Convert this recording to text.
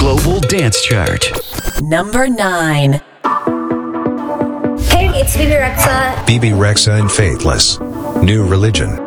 Global Dance Chart. Number 9. Hey, it's Bibi Rexa. Bibi Rexa and Faithless. New Religion.